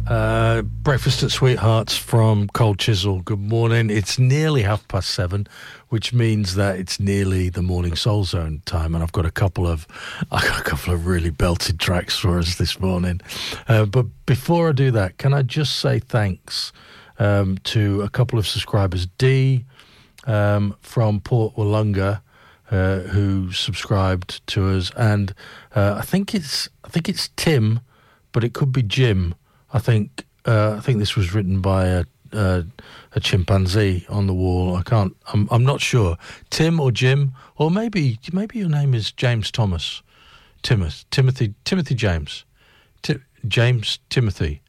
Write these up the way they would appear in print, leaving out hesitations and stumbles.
Breakfast at Sweethearts from Cold Chisel. Good morning. It's nearly 7:30, which means that it's nearly the Morning Soul Zone time, and I've got a couple of really belted tracks for us this morning. But before I do that, can I just say thanks to a couple of subscribers, Dee from Port Wollonga, who subscribed to us, and I think it's Tim, but it could be Jim. I think this was written by a chimpanzee on the wall. I'm not sure. Tim or Jim, or maybe your name is James Thomas, Timothy James, James Timothy.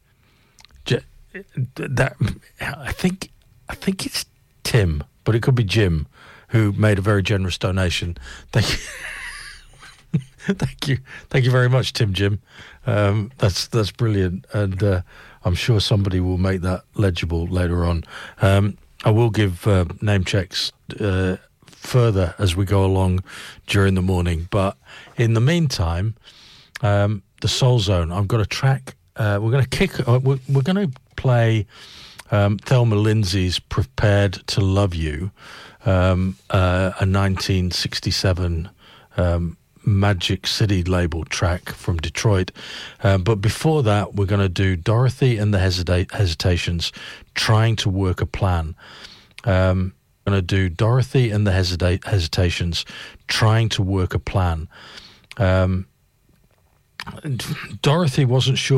That I think it's Tim, but it could be Jim, who made a very generous donation. Thank you. Thank you very much, Jim. That's brilliant, and I'm sure somebody will make that legible later on. I will give name checks further as we go along during the morning, but in the meantime, the Soul Zone. I've got a track. We're going to play Thelma Lindsay's "Prepared to Love You," a 1967. Magic City label track from Detroit. But before that, we're going to do Dorothy and the Hesitations, Trying to Work a Plan. Going to do Dorothy and the Hesitations, Trying to Work a Plan. Dorothy wasn't sure